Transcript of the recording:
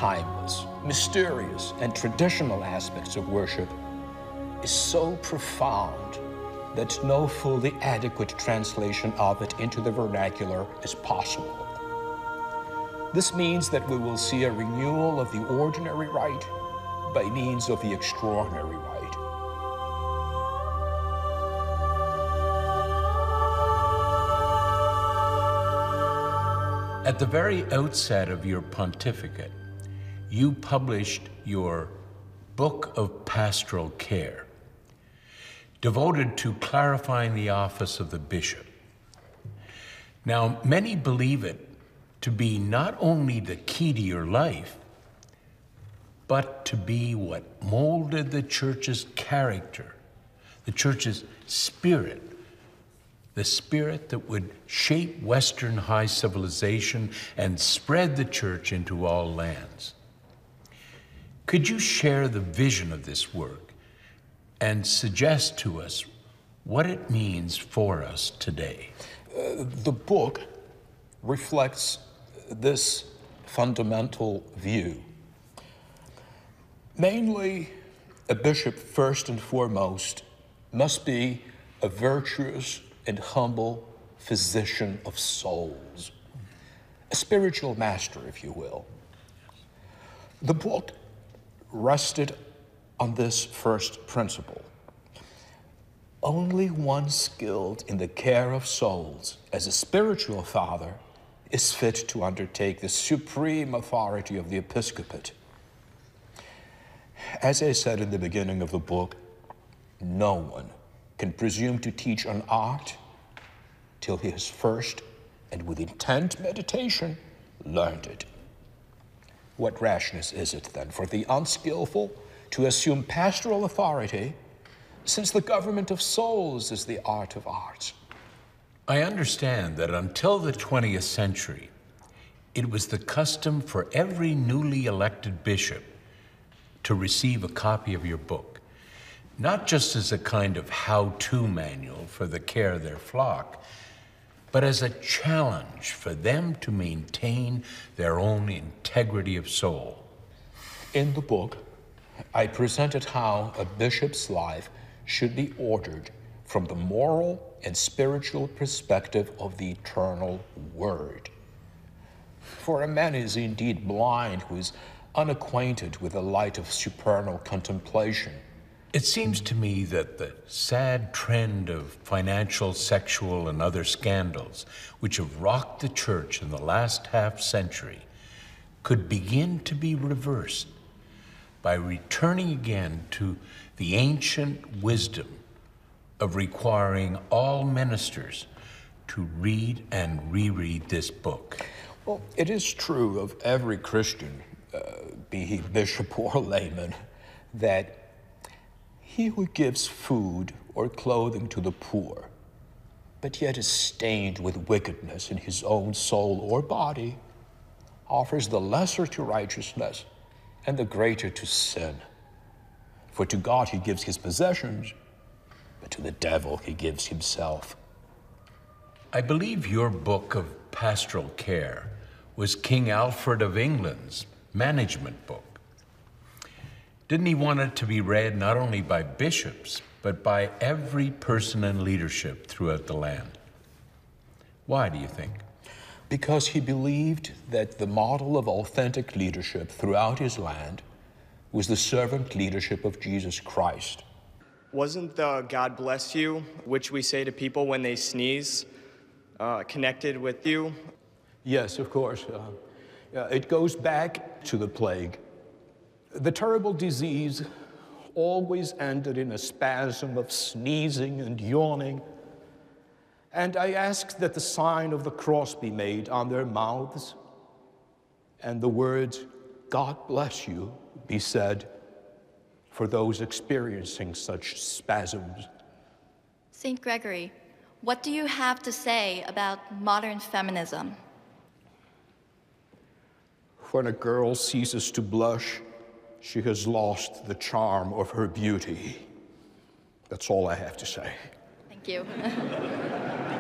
timeless, mysterious, and traditional aspects of worship is so profound that no fully adequate translation of it into the vernacular is possible. This means that we will see a renewal of the ordinary rite by means of the extraordinary rite. At the very outset of your pontificate, you published your Book of Pastoral Care, devoted to clarifying the office of the bishop. Now, many believe it to be not only the key to your life, but to be what molded the church's character, the church's spirit, the spirit that would shape Western high civilization and spread the church into all lands. Could you share the vision of this work and suggest to us what it means for us today? The book reflects this fundamental view. Mainly, a bishop, first and foremost, must be a virtuous and humble physician of souls, a spiritual master, if you will. The book rested on this first principle. Only one skilled in the care of souls as a spiritual father is fit to undertake the supreme authority of the episcopate. As I said in the beginning of the book, no one can presume to teach an art till he has first, and with intent meditation, learned it. What rashness is it then for the unskillful to assume pastoral authority, since the government of souls is the art of arts? I understand that until the 20th century, it was the custom for every newly elected bishop to receive a copy of your book, not just as a kind of how-to manual for the care of their flock, but as a challenge for them to maintain their own integrity of soul. In the book, I presented how a bishop's life should be ordered from the moral and spiritual perspective of the eternal Word. For a man is indeed blind who is unacquainted with the light of supernal contemplation. It seems to me that the sad trend of financial, sexual, and other scandals which have rocked the church in the last half-century could begin to be reversed by returning again to the ancient wisdom of requiring all ministers to read and reread this book. Well, it is true of every Christian, be he bishop or layman, that he who gives food or clothing to the poor, but yet is stained with wickedness in his own soul or body, offers the lesser to righteousness and the greater to sin. For to God he gives his possessions, but to the devil he gives himself. I believe your book of pastoral care was King Alfred of England's management book. Didn't he want it to be read not only by bishops, but by every person in leadership throughout the land? Why, do you think? Because he believed that the model of authentic leadership throughout his land was the servant leadership of Jesus Christ. Wasn't the God bless you, which we say to people when they sneeze, connected with you? Yes, of course. It goes back to the plague. The terrible disease always ended in a spasm of sneezing and yawning. And I asked that the sign of the cross be made on their mouths, and the words, God bless you, be said for those experiencing such spasms. St. Gregory, what do you have to say about modern feminism? When a girl ceases to blush, she has lost the charm of her beauty. That's all I have to say. Thank you.